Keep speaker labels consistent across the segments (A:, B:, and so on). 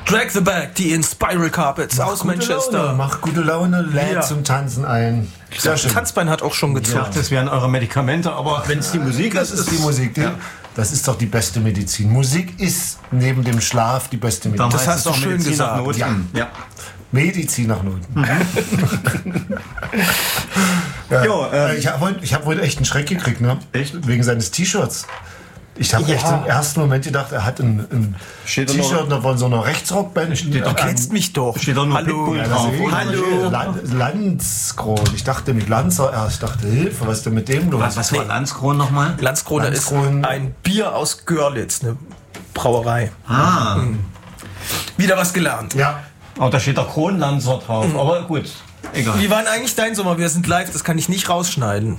A: Drag the Back, die Inspiral Carpets aus Manchester.
B: Macht gute Laune, lädt zum Tanzen ein.
A: Sehr schön. Tanzbein hat auch schon gezuckt.
C: Das wären eure Medikamente, aber wenn es die Musik ist,
B: ist die Musik. Ja. Das ist doch die beste Medizin. Musik ist neben dem Schlaf die beste Medizin.
A: Das hast du schön
C: Medizin
A: gesagt.
C: Ja.
B: Medizin nach Noten. Ich hab wohl echt einen Schreck gekriegt, ne?
C: Echt?
B: Wegen seines T-Shirts. Ich habe echt im ersten Moment gedacht, er hat ein T-Shirt von so einer Rechtsrockband.
A: Du kennst mich doch.
C: Steht doch nur
A: Hallo.
C: Pitbull drauf.
A: Hallo.
B: Landskron. Ich dachte mit Lanzer erst. Ich dachte, Hilfe, was ist denn mit dem los?
C: Was war Landskron nochmal?
A: Landskron ist ein Bier aus Görlitz, eine Brauerei. Wieder was gelernt.
B: Ja.
C: Oh, da steht der Kronlanzer drauf, aber gut, egal.
A: Wie war denn eigentlich dein Sommer? Wir sind live, das kann ich nicht rausschneiden.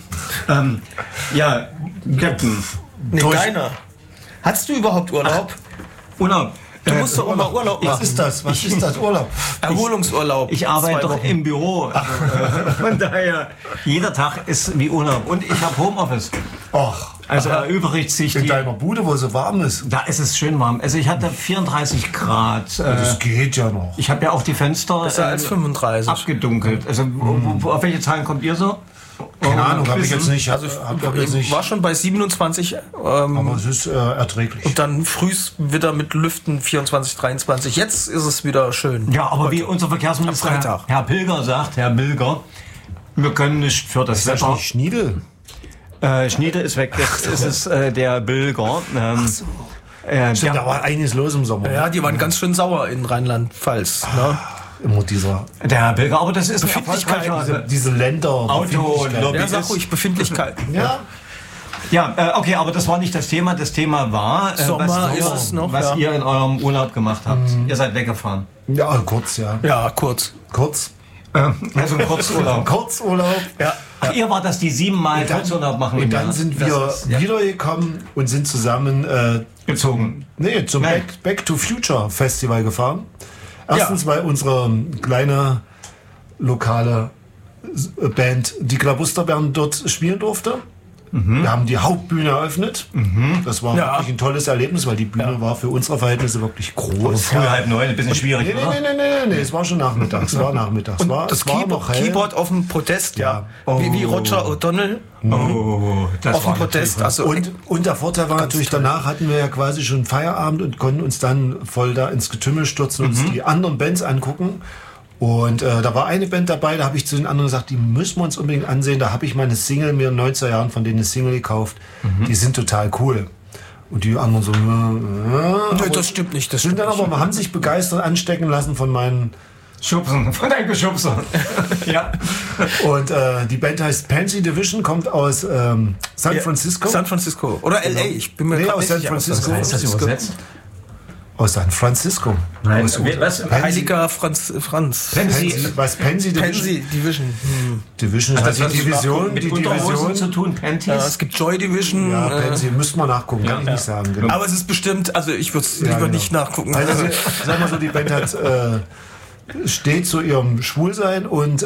C: Ja, Captain.
A: Nee, deiner. Hattest du überhaupt Urlaub?
C: Urlaub.
A: Du musst doch auch mal Urlaub machen.
B: Was ist das Urlaub?
A: Erholungsurlaub.
C: Ich arbeite
A: 2
C: doch
A: Wochen.
C: im Büro. Von daher, jeder Tag ist wie Urlaub. Und ich habe Homeoffice.
B: Ach,
C: Also erübrigt sich
B: in
C: die...
B: deiner Bude, wo so warm ist.
C: Da ist es schön warm. Also ich hatte 34 Grad.
B: Das geht ja noch.
C: Ich habe ja auch die Fenster
A: Besser als 35.
C: abgedunkelt. Also auf welche Zahlen kommt ihr so?
B: Keine Ahnung, habe ich jetzt nicht.
A: Also ich war schon bei 27.
B: Aber es ist erträglich.
A: Und dann frühs wieder mit Lüften 24, 23. Jetzt ist es wieder schön.
C: Ja, aber wie unser Verkehrsminister
A: Am Freitag.
C: Herr Pilger sagt, Herr Bilger, wir können nicht für das
B: Das ist
C: Wetter...
B: nicht Schniedel.
C: Schniede ist weg, jetzt ist es der Bilger.
B: Stimmt, da war einiges los im Sommer.
A: Ja, die waren ganz schön sauer in Rheinland-Pfalz. Ne?
B: Immer dieser
C: Der Herr Bilger, aber das ist ein
A: Befindlichkeit,
C: erfolgreicher...
B: diese Länder.
C: Auto-Lobby.
A: Ja, sag ruhig, Befindlichkeiten.
B: Ja.
C: Ja, okay, aber das war nicht das Thema. Das Thema war,
A: Sommer ist es noch,
C: was
A: ja.
C: ihr in eurem Urlaub gemacht habt. Ihr seid weggefahren.
B: Ja, kurz, ja.
A: Ja, kurz.
B: Kurz.
C: Also ein Kurzurlaub.
B: Kurzurlaub.
A: Ja.
C: Ach, ihr wart das, die 7-mal Kurzurlaub machen.
B: Und dann sind wir wiedergekommen und sind zusammen
C: gezogen.
B: zum Back to Future Festival gefahren. Erstens, weil unsere kleine lokale Band, die Klabusterbären, dort spielen durfte. Wir haben die Hauptbühne eröffnet. Das war wirklich ein tolles Erlebnis, weil die Bühne war für unsere Verhältnisse wirklich groß.
C: Früh 8:30, ein bisschen schwierig, oder?
B: Nee, es war schon nachmittags. Es war nachmittags.
A: Das Keyboard auf dem Podest, ja. Wie Roger O'Donnell
C: Das
A: auf dem Podest. Also
B: Und der Vorteil war natürlich, danach hatten wir ja quasi schon Feierabend und konnten uns dann voll da ins Getümmel stürzen und uns die anderen Bands angucken. Und da war eine Band dabei, da habe ich zu den anderen gesagt, die müssen wir uns unbedingt ansehen. Da habe ich meine Single mir in den 90er Jahren von denen eine Single gekauft. Die sind total cool. Und die anderen so...
A: das stimmt nicht. Das
B: sind
A: stimmt
B: dann
A: nicht.
B: aber haben sich begeistert anstecken lassen von meinen...
C: Schubsen, von deinem Geschubsen. Ja.
B: Und die Band heißt Pansy Division, kommt aus San Francisco.
A: San Francisco. Oder L.A. Ich bin mir
B: aus San Francisco.
C: Was heißt das übersetzt?
B: Aus San Francisco.
C: Nein, was?
A: Heiliger Franz.
C: Pansy.
B: Pansy Division?
A: Pansy Division.
B: Division ist
C: Das
B: halt die Division.
C: mit
B: Die
C: Unterhosen
B: Division.
C: zu tun, Panties.
A: Ja, es gibt Joy Division.
B: Ja, Pansy, müsste man nachgucken, kann ich nicht sagen. Genau.
A: Aber es ist bestimmt, also ich würde es lieber nicht nachgucken.
B: Also, sag mal so, die Band hat, steht zu ihrem Schwulsein und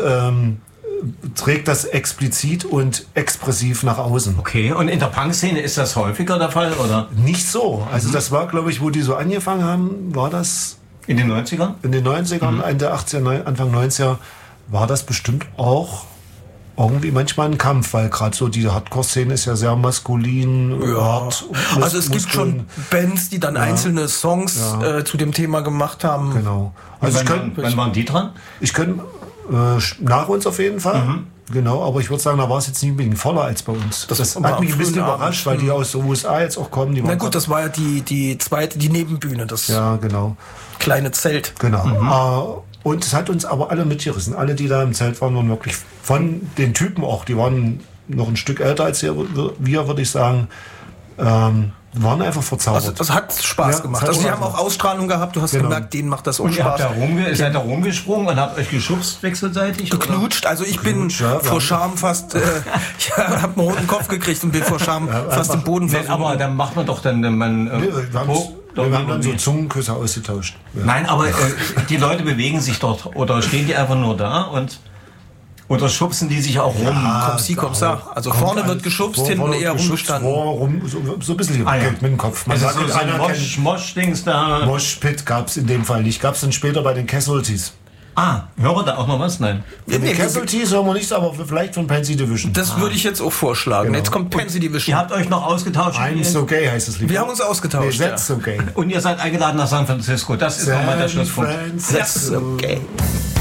B: trägt das explizit und expressiv nach außen.
C: Okay, und in der Punk-Szene ist das häufiger der Fall, oder?
B: Nicht so. Also das war, glaube ich, wo die so angefangen haben, war das
C: In den 90ern?
B: in den 90ern, Ende 80er, Anfang 90er, war das bestimmt auch irgendwie manchmal ein Kampf, weil gerade so die Hardcore-Szene ist ja sehr maskulin. Hart,
A: Also es gibt schon Bands, die dann einzelne Songs zu dem Thema gemacht haben.
B: Genau. Also
C: Wann waren die dran?
B: ich könnte nach uns auf jeden Fall. Genau, aber ich würde sagen, da war es jetzt nicht unbedingt voller als bei uns. Das
A: war
B: hat mich
A: am
B: ein bisschen
A: frühen
B: überrascht, weil die aus den USA jetzt auch kommen. Die
A: Na
B: waren
A: gut, das war ja die zweite, die Nebenbühne, das
B: ja, genau.
A: kleine Zelt.
B: Genau. Und es hat uns aber alle mitgerissen. Alle, die da im Zelt waren, waren wirklich von den Typen auch, die waren noch ein Stück älter als wir, würde ich sagen, waren einfach verzaubert.
A: Also das hat Spaß gemacht.
B: hat
A: Also die
B: Spaß
A: haben auch Ausstrahlung gehabt. Du hast gemerkt, denen macht das auch
C: Und ihr habt
A: Spaß.
C: seid da rumgesprungen und habt euch geschubst wechselseitig?
A: Geknutscht. Also ich bin vor Scham fast, ich habe einen roten Kopf gekriegt und bin vor Scham fast im Boden
C: Nein,
A: versunken.
C: aber dann macht man doch dann...
B: Wir haben dann so Zungenküsse ausgetauscht. Ja.
C: Nein, aber die Leute bewegen sich dort oder stehen die einfach nur da und... Oder schubsen die sich auch rum?
A: Komm, sag. Also vorne wird geschubst, hinten eher rumgestanden.
B: So ein bisschen gewackelt mit dem Kopf. Man sagt,
C: so ein Mosch-Dings da.
B: Moshpit gab es in dem Fall nicht. Gab es dann später bei den Casualties.
C: Hören wir da auch noch was? Nein.
B: Von den Casualties hören wir nichts, aber vielleicht von Pansy Division.
A: Das würde ich jetzt auch vorschlagen. Genau. Jetzt kommt Pansy Division.
C: Ihr habt euch noch ausgetauscht?
B: I'm so gay heißt es lieber.
A: Wir haben uns ausgetauscht.
B: That's so gay.
C: Und ihr seid eingeladen nach San Francisco. Das ist nochmal der Schlusspunkt.
A: That's so gay.